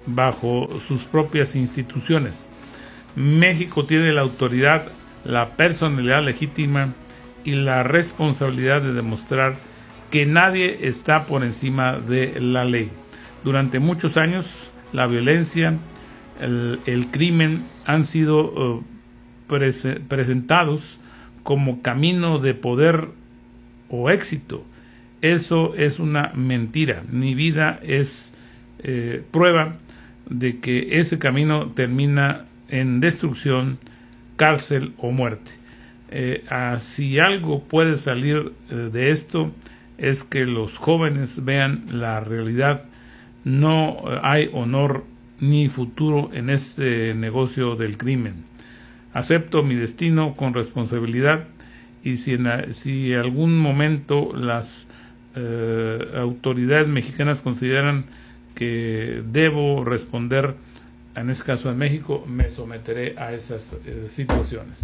bajo sus propias instituciones. México tiene la autoridad, la personalidad legítima y la responsabilidad de demostrar que nadie está por encima de la ley. Durante muchos años, la violencia, el crimen han sido presentados como camino de poder o éxito. Eso es una mentira. Mi vida es prueba de que ese camino termina en destrucción, cárcel o muerte. Si algo puede salir de esto es que los jóvenes vean la realidad. No hay honor ni futuro en este negocio del crimen. Acepto mi destino con responsabilidad, y si en algún momento las autoridades mexicanas consideran que debo responder, en este caso en México, me someteré a esas situaciones.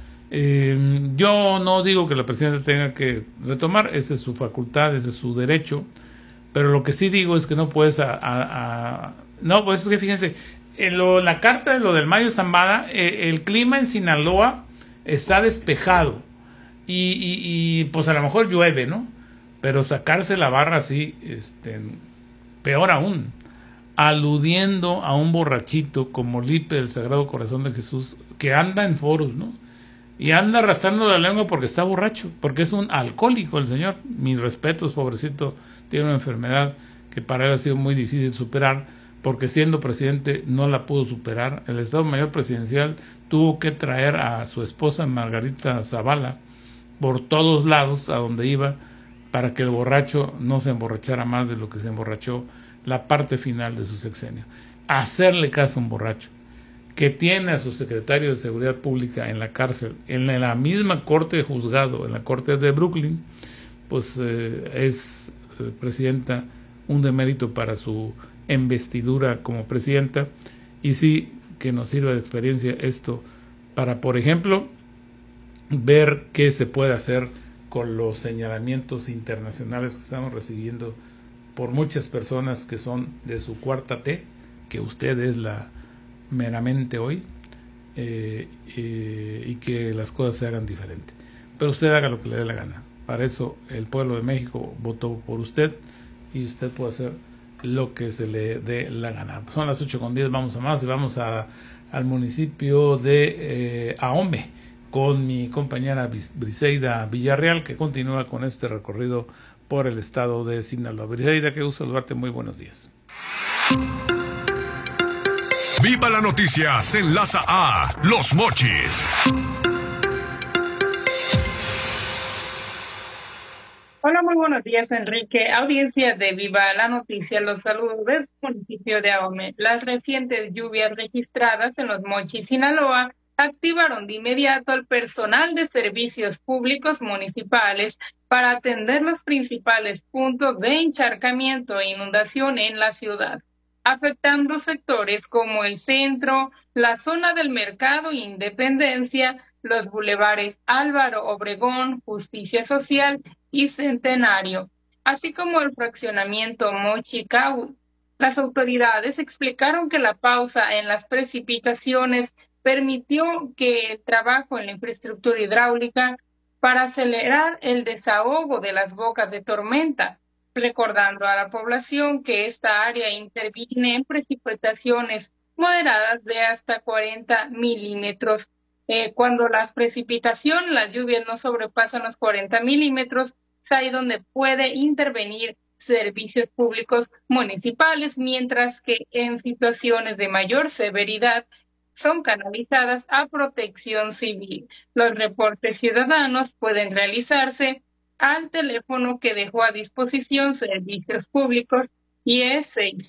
Yo no digo que la presidenta tenga que retomar, esa es su facultad, ese es su derecho, pero lo que sí digo es que no puedes no, pues es que fíjense, la carta de lo del Mayo Zambada, el clima en Sinaloa está despejado y pues a lo mejor llueve, ¿no? Pero sacarse la barra así, peor aún, aludiendo a un borrachito como Lipe del Sagrado Corazón de Jesús, que anda en foros, ¿no? Y anda arrastrando la lengua porque está borracho, porque es un alcohólico el señor. Mis respetos, pobrecito, tiene una enfermedad que para él ha sido muy difícil superar, porque siendo presidente no la pudo superar. El Estado Mayor Presidencial tuvo que traer a su esposa Margarita Zavala por todos lados a donde iba, para que el borracho no se emborrachara más de lo que se emborrachó la parte final de su sexenio. Hacerle caso a un borracho que tiene a su secretario de Seguridad Pública en la cárcel, en la misma corte de juzgado, en la corte de Brooklyn, pues es presidenta, un demérito para su investidura como presidenta, y sí que nos sirva de experiencia esto para, por ejemplo, ver qué se puede hacer con los señalamientos internacionales que estamos recibiendo por muchas personas que son de su cuarta T, que usted es la meramente hoy, y que las cosas se hagan diferente. Pero usted haga lo que le dé la gana. Para eso el pueblo de México votó por usted, y usted puede hacer lo que se le dé la gana. Son las 8:10, vamos a más y vamos al municipio de Ahome con mi compañera Briseida Villarreal, que continúa con este recorrido por el estado de Sinaloa. Briseida, qué gusto saludarte, muy buenos días. Viva la noticia se enlaza a Los Mochis. Hola, muy buenos días, Enrique. Audiencia de Viva la Noticia, los saludos desde el municipio de Ahome. Las recientes lluvias registradas en Los Mochis, Sinaloa, activaron de inmediato al personal de servicios públicos municipales para atender los principales puntos de encharcamiento e inundación en la ciudad, afectando sectores como el centro, la zona del Mercado Independencia, los bulevares Álvaro Obregón, Justicia Social y Centenario, así como el fraccionamiento Mochicau. Las autoridades explicaron que la pausa en las precipitaciones permitió que el trabajo en la infraestructura hidráulica para acelerar el desahogo de las bocas de tormenta, recordando a la población que esta área interviene en precipitaciones moderadas de hasta 40 milímetros. Cuando las lluvias no sobrepasan los 40 milímetros, es ahí donde puede intervenir servicios públicos municipales, mientras que en situaciones de mayor severidad son canalizadas a Protección Civil. Los reportes ciudadanos pueden realizarse al teléfono que dejó a disposición Servicios Públicos, y es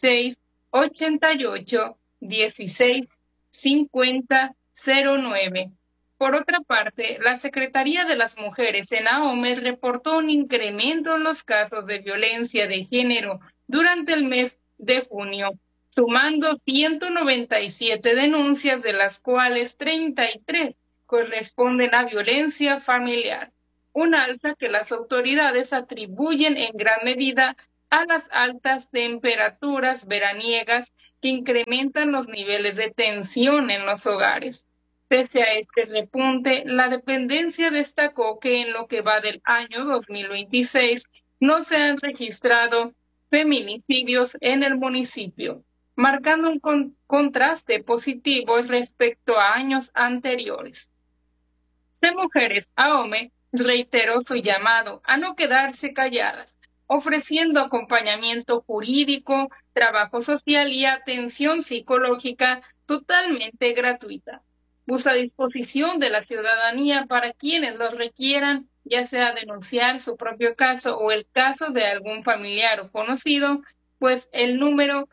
6688-165009. Por otra parte, la Secretaría de las Mujeres en Ahome reportó un incremento en los casos de violencia de género durante el mes de junio, sumando 197 denuncias, de las cuales 33 corresponden a violencia familiar, un alza que las autoridades atribuyen en gran medida a las altas temperaturas veraniegas que incrementan los niveles de tensión en los hogares. Pese a este repunte, la dependencia destacó que en lo que va del año 2026 no se han registrado feminicidios en el municipio, marcando un contraste positivo respecto a años anteriores. CMujeres AOME reiteró su llamado a no quedarse calladas, ofreciendo acompañamiento jurídico, trabajo social y atención psicológica totalmente gratuita. Puso a disposición de la ciudadanía para quienes lo requieran, ya sea denunciar su propio caso o el caso de algún familiar o conocido, pues el número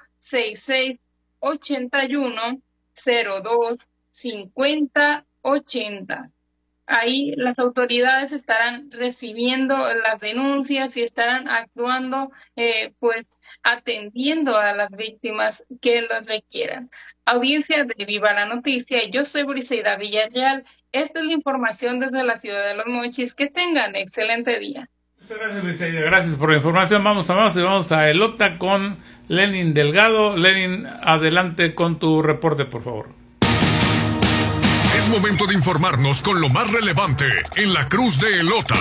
6681-02-5080. Ahí las autoridades estarán recibiendo las denuncias y estarán actuando, pues atendiendo a las víctimas que lo requieran. Audiencia de Viva la Noticia, yo soy Briseida Villarreal. Esta es la información desde la ciudad de Los Mochis. Que tengan excelente día. Muchas gracias, Briseida. Gracias por la información. Vamos a Elota con Lenin Delgado. Lenin, adelante con tu reporte, por favor. Es momento de informarnos con lo más relevante en la Cruz de Elota.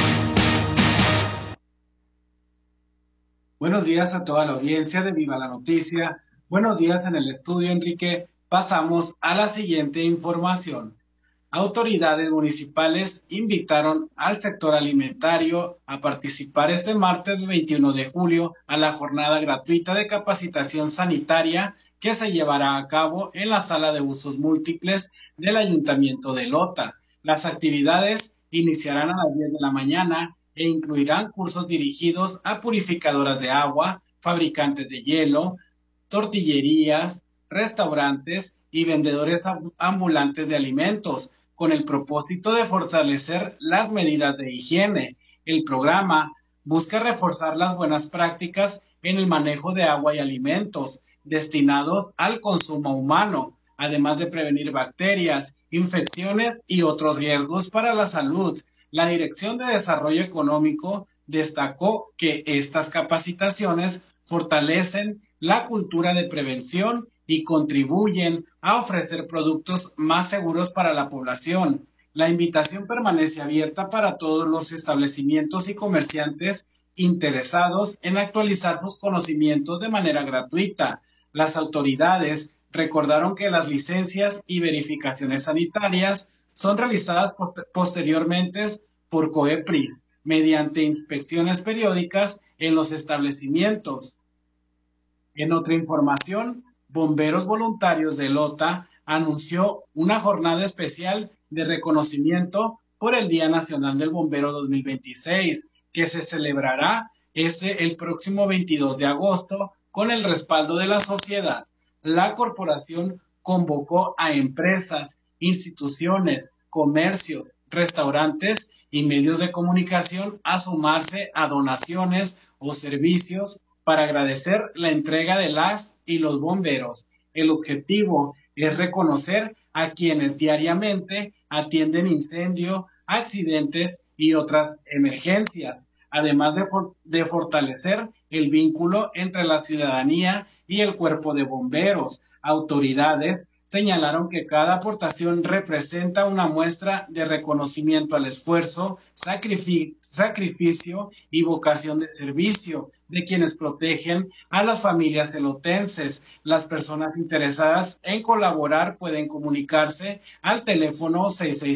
Buenos días a toda la audiencia de Viva la Noticia. Buenos días en el estudio, Enrique. Pasamos a la siguiente información. Autoridades municipales invitaron al sector alimentario a participar este martes 21 de julio a la jornada gratuita de capacitación sanitaria que se llevará a cabo en la sala de usos múltiples del Ayuntamiento de Elota. Las actividades iniciarán a las 10 de la mañana e incluirán cursos dirigidos a purificadoras de agua, fabricantes de hielo, tortillerías, restaurantes y vendedores ambulantes de alimentos, con el propósito de fortalecer las medidas de higiene. El programa busca reforzar las buenas prácticas en el manejo de agua y alimentos destinados al consumo humano, además de prevenir bacterias, infecciones y otros riesgos para la salud. La Dirección de Desarrollo Económico destacó que estas capacitaciones fortalecen la cultura de prevención y contribuyen a ofrecer productos más seguros para la población. La invitación permanece abierta para todos los establecimientos y comerciantes interesados en actualizar sus conocimientos de manera gratuita. Las autoridades recordaron que las licencias y verificaciones sanitarias son realizadas posteriormente por COEPRIS mediante inspecciones periódicas en los establecimientos. En otra información, Bomberos Voluntarios de Elota anunció una jornada especial de reconocimiento por el Día Nacional del Bombero 2026, que se celebrará el próximo 22 de agosto con el respaldo de la sociedad. La corporación convocó a empresas, instituciones, comercios, restaurantes y medios de comunicación a sumarse a donaciones o servicios para agradecer la entrega de las y los bomberos. El objetivo es reconocer a quienes diariamente atienden incendio, accidentes y otras emergencias, además de fortalecer el vínculo entre la ciudadanía y el cuerpo de bomberos. Autoridades señalaron que cada aportación representa una muestra de reconocimiento al esfuerzo, sacrificio y vocación de servicio de quienes protegen a las familias elotenses. Las personas interesadas en colaborar pueden comunicarse al teléfono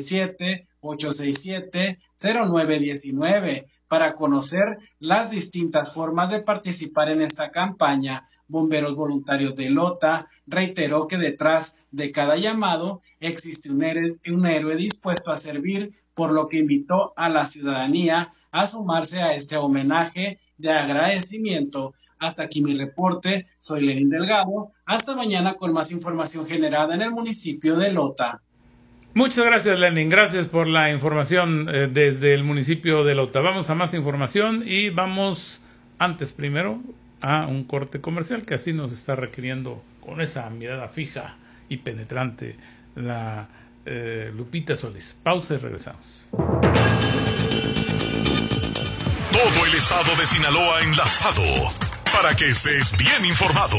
667-867-0919 para conocer las distintas formas de participar en esta campaña. Bomberos Voluntarios de Elota reiteró que detrás de cada llamado existe un héroe dispuesto a servir, por lo que invitó a la ciudadanía a sumarse a este homenaje de agradecimiento. Hasta aquí mi reporte. Soy Lenin Delgado. Hasta mañana con más información generada en el municipio de Elota. Muchas gracias, Lenin. Gracias por la información desde el municipio de Elota. Vamos a más información y vamos primero a un corte comercial que así nos está requiriendo con esa mirada fija y penetrante la Lupita Solís. Pausa y regresamos. Todo el estado de Sinaloa enlazado. para que estés bien informado.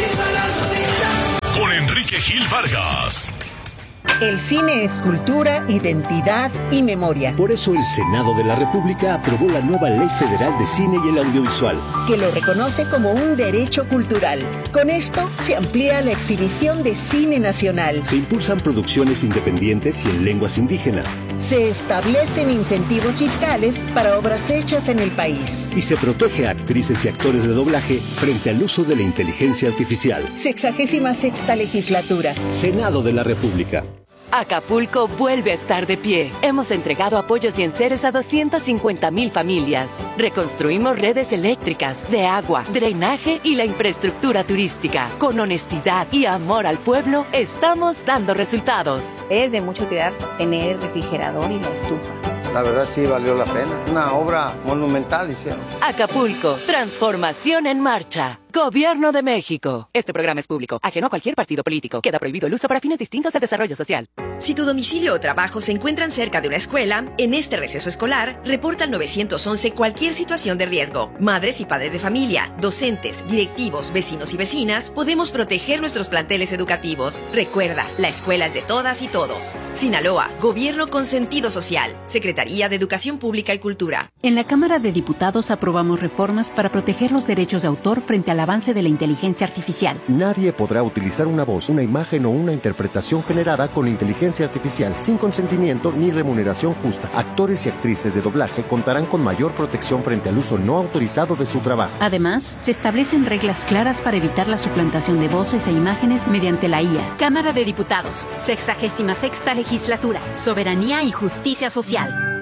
Con Enrique Gil Vargas. El cine es cultura, identidad y memoria. Por eso el Senado de la República aprobó la nueva Ley Federal de Cine y el Audiovisual, que lo reconoce como un derecho cultural. Con esto se amplía la exhibición de cine nacional. Se impulsan producciones independientes y en lenguas indígenas. Se establecen incentivos fiscales para obras hechas en el país. Y se protege a actrices y actores de doblaje frente al uso de la inteligencia artificial. 66ª legislatura. Senado de la República. Acapulco vuelve a estar de pie. Hemos entregado apoyos y enseres a 250,000 familias. Reconstruimos redes eléctricas, de agua, drenaje y la infraestructura turística. Con honestidad y amor al pueblo, estamos dando resultados. Es de mucha utilidad tener el refrigerador y la estufa. La verdad sí valió la pena. Una obra monumental hicieron. Acapulco, transformación en marcha. Gobierno de México. Este programa es público, ajeno a cualquier partido político. Queda prohibido el uso para fines distintos al desarrollo social. Si tu domicilio o trabajo se encuentran cerca de una escuela, en este receso escolar, reporta al 911 cualquier situación de riesgo. Madres y padres de familia, docentes, directivos, vecinos y vecinas, podemos proteger nuestros planteles educativos. Recuerda, la escuela es de todas y todos. Sinaloa, Gobierno con sentido social. Secretaría de Educación Pública y Cultura. En la Cámara de Diputados aprobamos reformas para proteger los derechos de autor frente al avance de la inteligencia artificial. Nadie podrá utilizar una voz, una imagen o una interpretación generada con inteligencia artificial sin consentimiento ni remuneración justa. Actores y actrices de doblaje contarán con mayor protección frente al uso no autorizado de su trabajo. Además, se establecen reglas claras para evitar la suplantación de voces e imágenes mediante la IA. Cámara de Diputados, 66ª legislatura, soberanía y justicia social.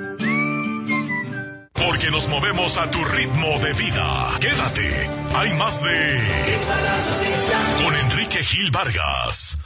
Porque nos movemos a tu ritmo de vida. Quédate. Hay más de... Con Enrique Gil Vargas.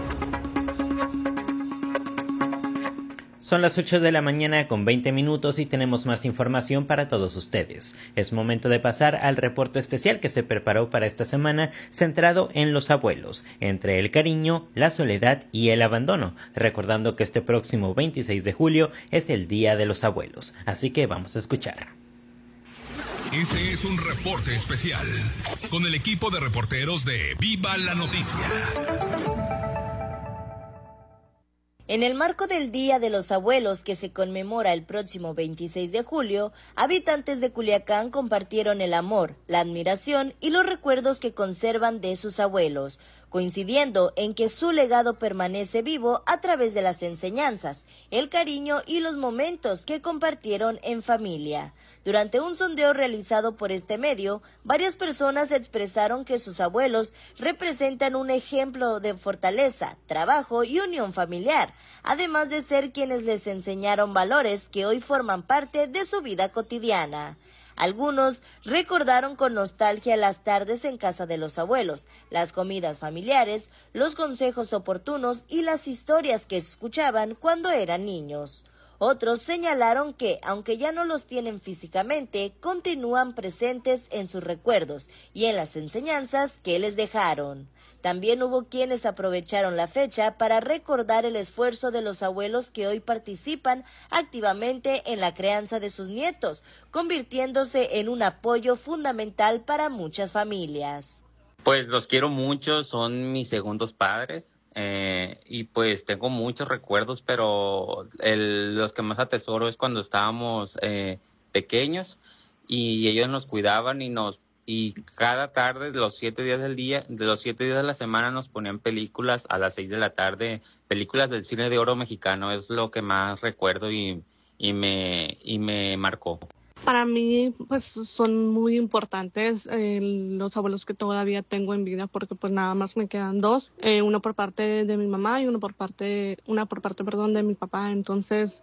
Son las 8 de la mañana con 20 minutos y tenemos más información para todos ustedes. Es momento de pasar al reporte especial que se preparó para esta semana, centrado en los abuelos, entre el cariño, la soledad y el abandono, recordando que este próximo 26 de julio es el Día de los Abuelos. Así que vamos a escuchar. Este es un reporte especial con el equipo de reporteros de Viva la Noticia. En el marco del Día de los Abuelos, que se conmemora el próximo 26 de julio, habitantes de Culiacán compartieron el amor, la admiración y los recuerdos que conservan de sus abuelos, coincidiendo en que su legado permanece vivo a través de las enseñanzas, el cariño y los momentos que compartieron en familia. Durante un sondeo realizado por este medio, varias personas expresaron que sus abuelos representan un ejemplo de fortaleza, trabajo y unión familiar, además de ser quienes les enseñaron valores que hoy forman parte de su vida cotidiana. Algunos recordaron con nostalgia las tardes en casa de los abuelos, las comidas familiares, los consejos oportunos y las historias que escuchaban cuando eran niños. Otros señalaron que, aunque ya no los tienen físicamente, continúan presentes en sus recuerdos y en las enseñanzas que les dejaron. También hubo quienes aprovecharon la fecha para recordar el esfuerzo de los abuelos que hoy participan activamente en la crianza de sus nietos, convirtiéndose en un apoyo fundamental para muchas familias. Pues los quiero mucho, son mis segundos padres. Y pues tengo muchos recuerdos, pero los que más atesoro es cuando estábamos pequeños y ellos nos cuidaban y cada tarde, de los 7 días de la semana, nos ponían películas a las 6 de la tarde, películas del cine de oro mexicano. Es lo que más recuerdo y me marcó. Para mí, pues, son muy importantes los abuelos que todavía tengo en vida, porque pues nada más me quedan dos, uno por parte de mi mamá y una por parte de mi papá. Entonces,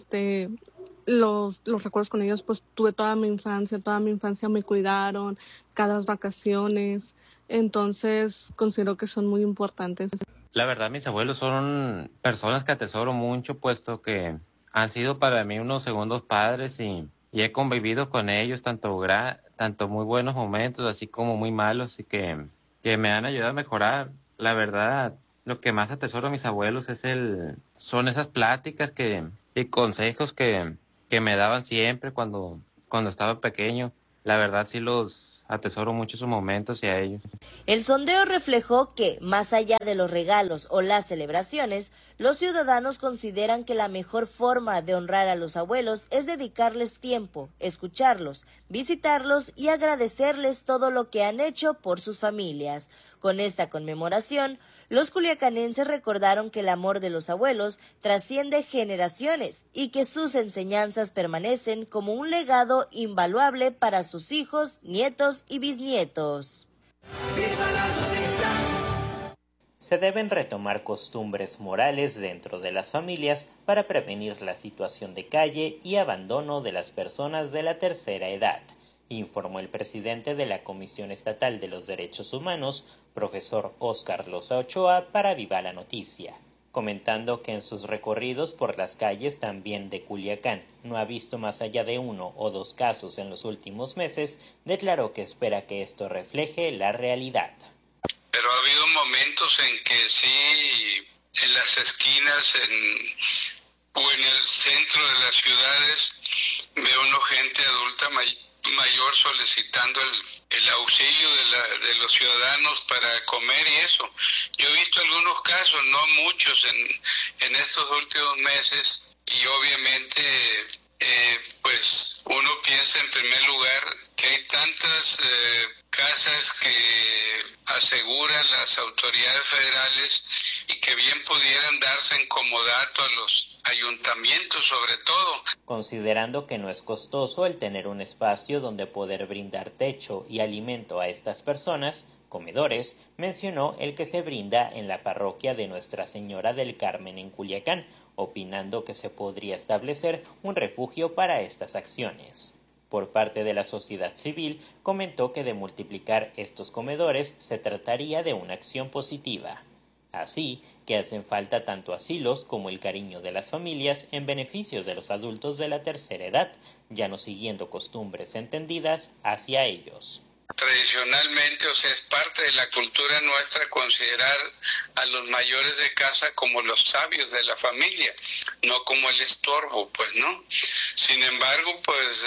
los recuerdos con ellos, pues tuve toda mi infancia me cuidaron, cada vacaciones, entonces considero que son muy importantes. La verdad, mis abuelos son personas que atesoro mucho, puesto que han sido para mí unos segundos padres y he convivido con ellos tanto muy buenos momentos así como muy malos y que me han ayudado a mejorar. La verdad, lo que más atesoro a mis abuelos son esas pláticas y consejos que me daban siempre cuando estaba pequeño. La verdad sí los atesoro mucho esos momentos y a ellos. El sondeo reflejó que, más allá de los regalos o las celebraciones, los ciudadanos consideran que la mejor forma de honrar a los abuelos es dedicarles tiempo, escucharlos, visitarlos y agradecerles todo lo que han hecho por sus familias. Con esta conmemoración, los culiacanenses recordaron que el amor de los abuelos trasciende generaciones y que sus enseñanzas permanecen como un legado invaluable para sus hijos, nietos y bisnietos. Se deben retomar costumbres morales dentro de las familias para prevenir la situación de calle y abandono de las personas de la tercera edad, informó el presidente de la Comisión Estatal de los Derechos Humanos, profesor Óscar Loza Ochoa, para Viva la Noticia, comentando que en sus recorridos por las calles también de Culiacán no ha visto más allá de 1 o 2 casos en los últimos meses. Declaró que espera que esto refleje la realidad. Pero ha habido momentos en que sí, en las esquinas o en el centro de las ciudades, veo uno gente adulta mayor solicitando el auxilio de los ciudadanos para comer y eso. Yo he visto algunos casos, no muchos en estos últimos meses, y obviamente pues uno piensa en primer lugar que hay tantas casas que aseguran las autoridades federales y que bien pudieran darse en comodato a los ayuntamientos sobre todo. Considerando que no es costoso el tener un espacio donde poder brindar techo y alimento a estas personas, comedores, mencionó el que se brinda en la parroquia de Nuestra Señora del Carmen en Culiacán, opinando que se podría establecer un refugio para estas acciones. Por parte de la sociedad civil, comentó que de multiplicar estos comedores se trataría de una acción positiva. Así que hacen falta tanto asilos como el cariño de las familias en beneficio de los adultos de la tercera edad, ya no siguiendo costumbres entendidas hacia ellos. Tradicionalmente, o sea, es parte de la cultura nuestra considerar a los mayores de casa como los sabios de la familia, no como el estorbo, pues, ¿no? Sin embargo, pues,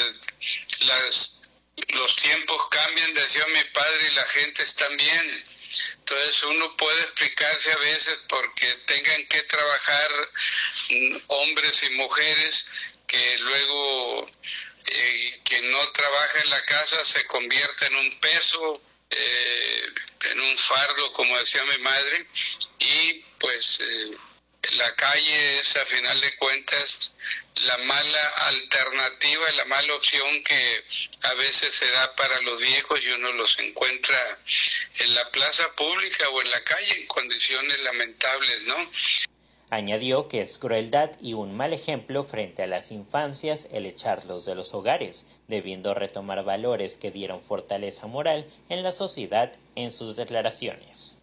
los tiempos cambian, decía mi padre, y la gente también. Entonces uno puede explicarse a veces porque tengan que trabajar hombres y mujeres que luego quien no trabaja en la casa se convierte en un peso, en un fardo, como decía mi madre, y pues la calle es a final de cuentas la mala alternativa, la mala opción que a veces se da para los viejos y uno los encuentra en la plaza pública o en la calle en condiciones lamentables, ¿no? Añadió que es crueldad y un mal ejemplo frente a las infancias el echarlos de los hogares, debiendo retomar valores que dieron fortaleza moral en la sociedad en sus declaraciones.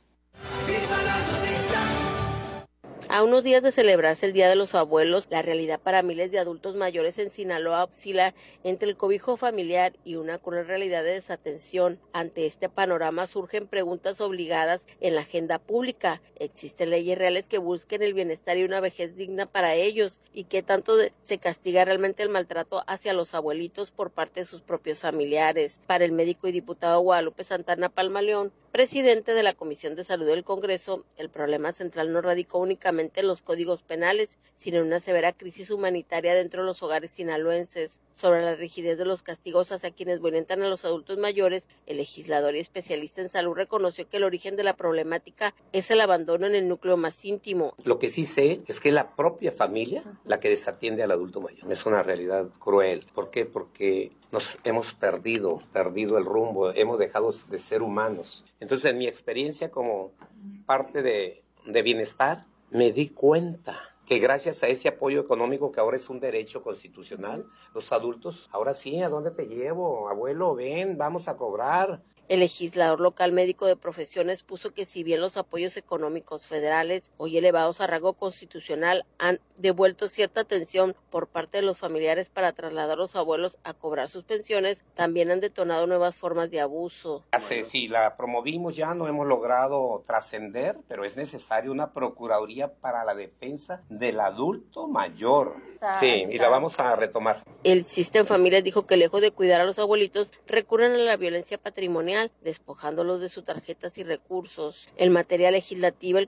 A unos días de celebrarse el Día de los Abuelos, la realidad para miles de adultos mayores en Sinaloa oscila entre el cobijo familiar y una cruel realidad de desatención. Ante este panorama surgen preguntas obligadas en la agenda pública. ¿Existen leyes reales que busquen el bienestar y una vejez digna para ellos? ¿Y qué tanto se castiga realmente el maltrato hacia los abuelitos por parte de sus propios familiares? Para el médico y diputado Guadalupe Santana Palmaleón, presidente de la Comisión de Salud del Congreso, el problema central no radicó únicamente en los códigos penales, sino en una severa crisis humanitaria dentro de los hogares sinaloenses. Sobre la rigidez de los castigos hacia quienes violentan a los adultos mayores, el legislador y especialista en salud reconoció que el origen de la problemática es el abandono en el núcleo más íntimo. Lo que sí sé es que es la propia familia la que desatiende al adulto mayor. Es una realidad cruel. ¿Por qué? Porque nos hemos perdido el rumbo, hemos dejado de ser humanos. Entonces, en mi experiencia como parte de bienestar, me di cuenta que gracias a ese apoyo económico que ahora es un derecho constitucional, los adultos, ahora sí, ¿a dónde te llevo? Abuelo, ven, vamos a cobrar. El legislador local médico de profesión expuso que si bien los apoyos económicos federales, hoy elevados a rango constitucional, han devuelto cierta atención por parte de los familiares para trasladar a los abuelos a cobrar sus pensiones, también han detonado nuevas formas de abuso. Sí, la promovimos ya, no hemos logrado trascender, pero es necesaria una procuraduría para la defensa del adulto mayor. Sí, y la vamos a retomar. El Sistema Familias dijo que lejos de cuidar a los abuelitos, recurren a la violencia patrimonial, despojándolos de sus tarjetas y recursos. En materia legislativa, el